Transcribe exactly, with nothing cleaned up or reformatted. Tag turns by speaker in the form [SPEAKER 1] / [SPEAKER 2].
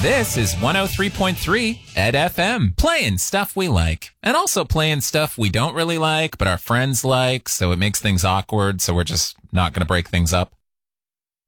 [SPEAKER 1] This is one oh three point three Ed F M, playing stuff we like, and also playing stuff we don't really like, but our friends like, so it makes things awkward, so we're just not going to break things up.